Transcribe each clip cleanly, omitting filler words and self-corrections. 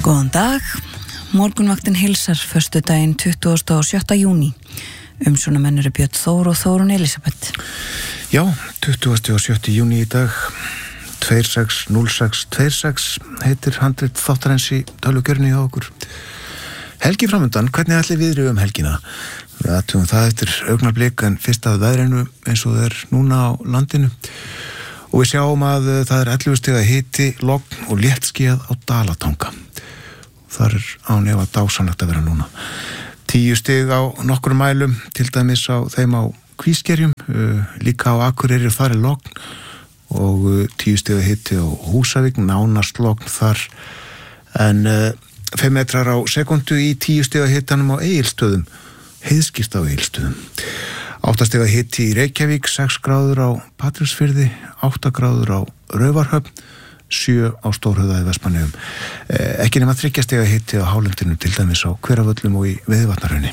Góðan dag, morgunvaktin heilsar föstudaginn 27. júní. Umsjónarmenn eru Björn Þór og Þórunn Elísabet. Já, 27. júní í dag, 260626 heitir handrit þáttarins í tölvugjörni hjá okkur. Helgi framundan, hvernig ætli viðri helgina? Við athugum það eftir augnablik en fyrst að veðrinu eins og það núna á landinu. Og við sjáum að það 11 stiga hiti, logn og léttskýjað á Dalatanga. Þar án efa dásanlegt að vera núna. 10 stig á nokkrum mælum, til dæmis á þeim á Kvískerjum, líka á Akureyri og þar logn og 10 stiga hiti á Húsavík, nánast logn þar en 5 metrar á sekundu í 10 stiga hitanum á Egilsstöðum, heiðskýrt á Egilsstöðum. 8 stiga hiti í Reykjavík, 6 gráður á Patreksfirði, 8 gráður á Raufarhöfn, 7 á Stórhöfða í Vestmannaeyjum. Ekki nema 3 stiga hiti á hálendinu, til dæmis á Hveravöllum og í Veiðivatnahrauni.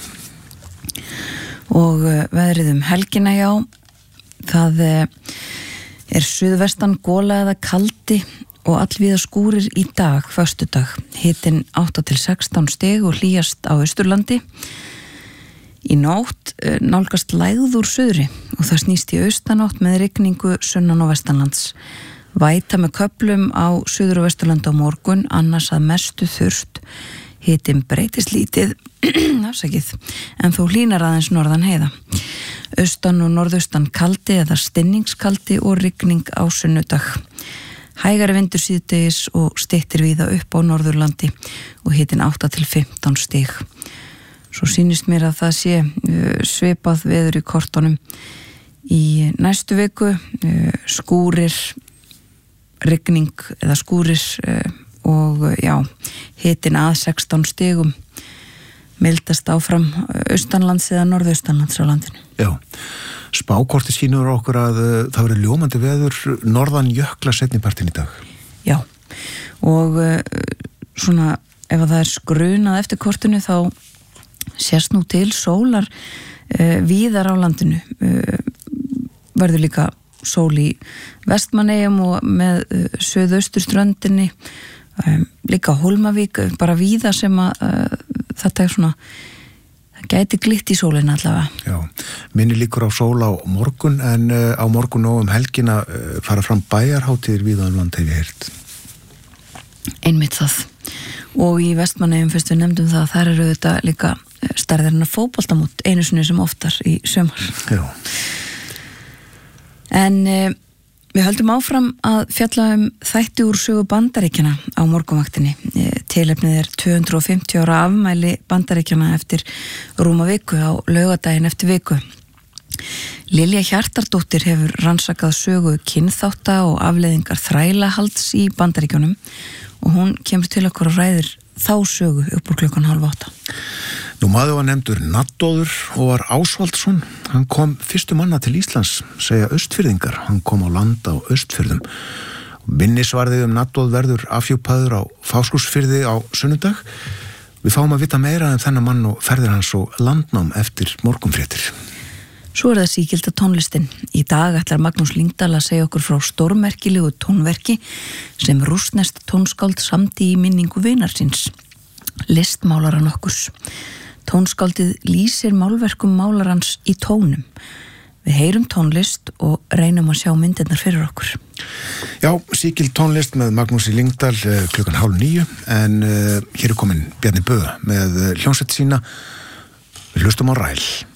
Og veðrið helgina, já, það suðvestan gola eða kaldi og allvíða skúrir í dag, föstudag. Hitinn 8 til 16 stig og hlýjast á Austurlandi. Í nótt nálgast lægð úr suðri og það snýst í austanátt með rigningu sunnan og vestanlands. Væta með köflum á suður og vesturlandi á morgun, annars að mestu þurrt. Hitinn breytist lítið, afsakið, en þó hlýnar aðeins norðan heiða. Austan og norðaustan kaldi eða stinningskaldi og rigning á sunnudag. Hægari vindur síðdegis og styttir víða upp á Norðurlandi og hitinn 8 til 15 stig. Svo sýnist mér að það sé svipað veður í kortunum í næstu viku, skúrir, rigning eða skúrir og já, hitinn að 16 stigum, mildast áfram austanlands eða norðaustanlands á landinu. Já, spákorti sýnur okkur að það verður ljómandi veður norðan jökla seinnipartinn í dag. Já, og svona ef það skrunað eftir kortinu þá sést nú til sólar víðar á landinu. Verður líka sól í Vestmannaeyjum og með suðausturströndinni, líka Hólmavík, bara víða sem að þetta svona, það gæti glitt í sólina allavega. Já, minni líkur á sól á morgun en á morgun og helgina fara fram bæjarhátíðir víða land hef ég heyrt. Einmitt það. Og í Vestmannaeyjum, fyrst við nefndum það, þar eru þetta líka stærðirinn að fótboltamót einu sinni sem oftar í sumar. Já. En við höldum áfram að fjalla þætti úr sögu Bandaríkjanna á morgunvaktinni. Tilefnið 250 ára afmæli Bandaríkjanna eftir rúma viku á laugardaginn eftir viku. Lilja Hjartardóttir hefur rannsakað sögu kynþátta og afleiðingar þrælahalds í Bandaríkjunum og hún kemur til okkur og ræðir þá sögu upp úr 7:30. Nú maður var nefndur Naddóður og var Ásvaldsson. Hann kom fyrstu manna til Íslands, segja Austfirðingar. Hann kom á land á Austfirðum. Minnisvarðið Naddóð verður afhjúpaður á Fáskrúðsfirði á sunnudag. Við fáum að vita meira þennan mann og ferðir hans og landnám eftir morgunfréttir. Svo það sígilda tónlistin. Í dag ætlar Magnús Lyngdal að segja okkur frá stórmerkilegu tónverki sem rússneskt tónskáld samdi í minningu vinar síns, listmálaran okkurs. Tónskáldið lýsir málverkum málarans í tónum. Við heyrum tónlist og reynum að sjá myndirnar fyrir okkur. Já, sígild tónlist með Magnúsi Lyngdal 8:30 en hér komin Bjarni Böð með hljómsveit sína. Við hlustum á Ræl.